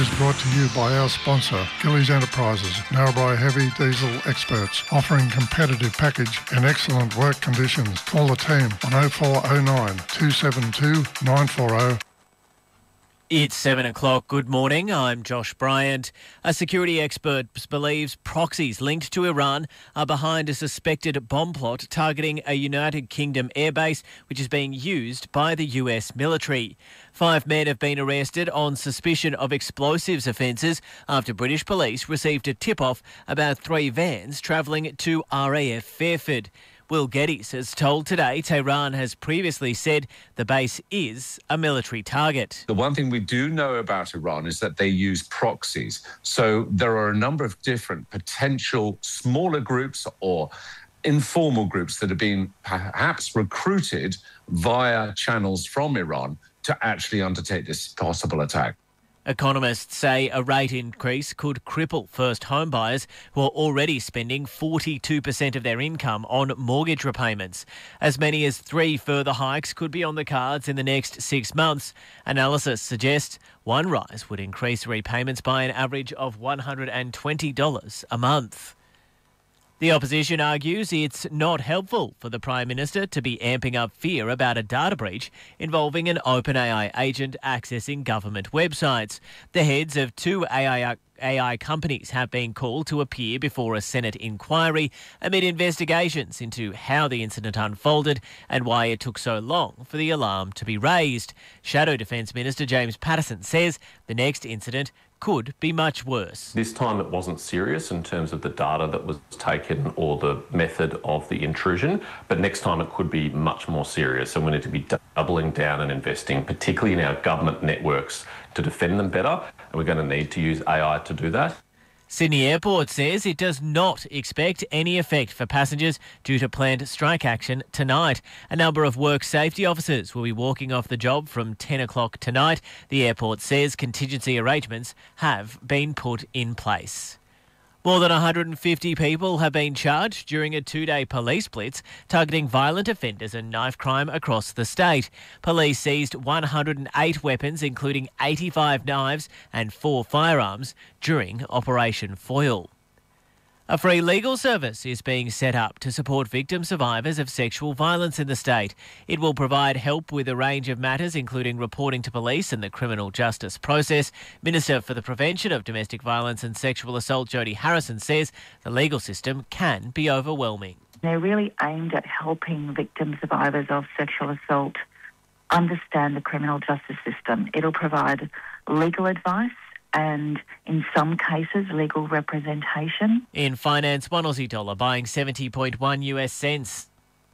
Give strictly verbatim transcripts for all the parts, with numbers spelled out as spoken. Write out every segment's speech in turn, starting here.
is brought to you by our sponsor, Gillies Enterprises, Narrabri Heavy Diesel experts, offering competitive package and excellent work conditions. Call the team on oh four oh nine, two seven two, nine four oh. It's seven o'clock. Good morning. I'm Josh Bryant. A security expert believes proxies linked to Iran are behind a suspected bomb plot targeting a United Kingdom airbase, which is being used by the U S military. Five men have been arrested on suspicion of explosives offences after British police received a tip-off about three vans travelling to R A F Fairford. Will Geddes has told Today Tehran has previously said the base is a military target. The one thing we do know about Iran is that they use proxies. So there are a number of different potential smaller groups or informal groups that have been perhaps recruited via channels from Iran to actually undertake this possible attack. Economists say a rate increase could cripple first home buyers who are already spending forty-two percent of their income on mortgage repayments. As many as three further hikes could be on the cards in the next six months. Analysis suggests one rise would increase repayments by an average of one hundred twenty dollars a month. The opposition argues it's not helpful for the Prime Minister to be amping up fear about a data breach involving an OpenAI agent accessing government websites. The heads of two A I A I companies have been called to appear before a Senate inquiry amid investigations into how the incident unfolded and why it took so long for the alarm to be raised. Shadow Defence Minister James Patterson says the next incident could be much worse. This time it wasn't serious in terms of the data that was taken or the method of the intrusion, but next time it could be much more serious, and we need to be doubling down and investing, particularly in our government networks, to defend them better, and we're going to need to use A I to do that. Sydney Airport says it does not expect any effect for passengers due to planned strike action tonight. A number of work safety officers will be walking off the job from ten o'clock tonight. The airport says contingency arrangements have been put in place. More than one hundred fifty people have been charged during a two-day police blitz targeting violent offenders and knife crime across the state. Police seized one hundred eight weapons, including eighty-five knives and four firearms, during Operation Foil. A free legal service is being set up to support victim survivors of sexual violence in the state. It will provide help with a range of matters, including reporting to police and the criminal justice process. Minister for the Prevention of Domestic Violence and Sexual Assault, Jodie Harrison, says the legal system can be overwhelming. They're really aimed at helping victim survivors of sexual assault understand the criminal justice system. It'll provide legal advice and, in some cases, legal representation. In finance, one Aussie dollar buying seventy point one U S cents.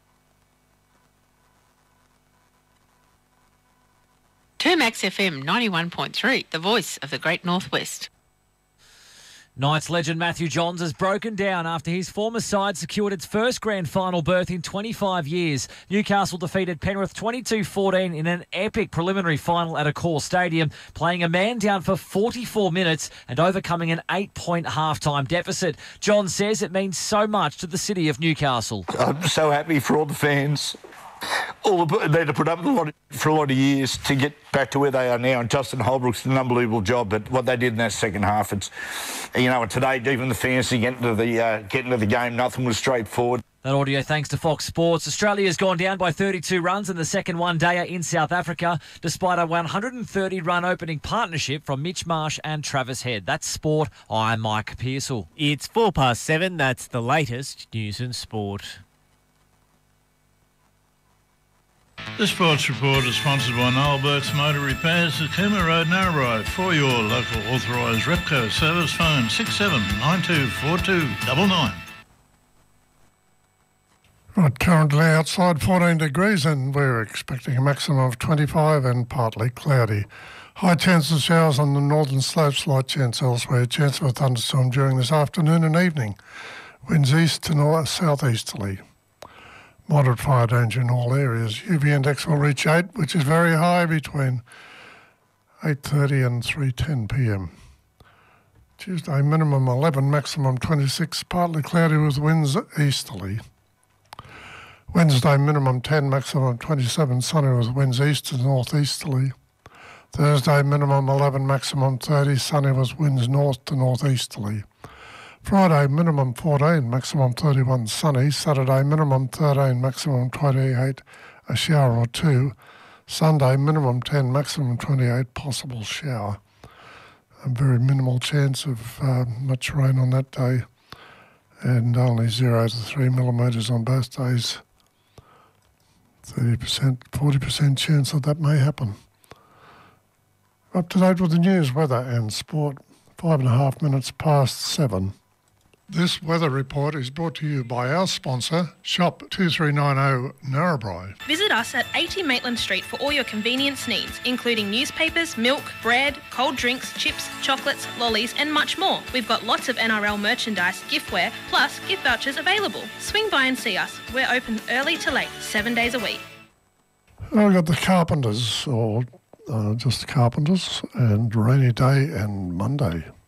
Termax F M ninety-one point three, the voice of the Great Northwest. Knights legend Matthew Johns has broken down after his former side secured its first grand final berth in twenty-five years. Newcastle defeated Penrith twenty-two fourteen in an epic preliminary final at Accor Stadium, playing a man down for forty-four minutes and overcoming an eight-point halftime deficit. Johns says it means so much to the city of Newcastle. I'm so happy for all the fans. All the, they had to put up with a lot of, for a lot of years to get back to where they are now. And Justin Holbrook's did an unbelievable job. But what they did in that second half, it's, you know, today even the fantasy getting to the uh, getting to the game, nothing was straightforward. That audio thanks to Fox Sports. Australia has gone down by thirty-two runs in the second one-dayer in South Africa, despite a one hundred thirty run opening partnership from Mitch Marsh and Travis Head. That's sport. I'm Mike Pearsall. It's four past seven. That's the latest news and sport. The Sports Report is sponsored by Noel Burke's Motor Repairs at Cooma Road, Narrabri. For your local authorised Repco service, phone six seven nine two four two nine nine. Right, currently outside fourteen degrees and we're expecting a maximum of twenty-five and partly cloudy. High chance of showers on the northern slopes, light chance elsewhere. Chance of a thunderstorm during this afternoon and evening. Winds east to north southeasterly. Moderate fire danger in all areas. U V index will reach eight, which is very high between eight thirty and three ten p m. Tuesday, minimum eleven, maximum twenty-six, partly cloudy with winds easterly. Wednesday, minimum ten, maximum twenty-seven, sunny with winds east to northeasterly. Thursday, minimum eleven, maximum thirty. Sunny with winds north to northeasterly. Friday, minimum fourteen, maximum thirty-one, sunny. Saturday, minimum thirteen, maximum twenty-eight, a shower or two. Sunday, minimum ten, maximum twenty-eight, possible shower. A very minimal chance of uh, much rain on that day, and only zero to three millimetres on both days. thirty percent, forty percent chance that that may happen. Up to date with the news, weather and sport. Five and a half minutes past seven. This weather report is brought to you by our sponsor, Shop two three nine zero Narrabri. Visit us at eighty Maitland Street for all your convenience needs, including newspapers, milk, bread, cold drinks, chips, chocolates, lollies and much more. We've got lots of N R L merchandise, giftware, plus gift vouchers available. Swing by and see us. We're open early to late, seven days a week. I've got the Carpenters, or uh, just the Carpenters, and rainy day and Monday.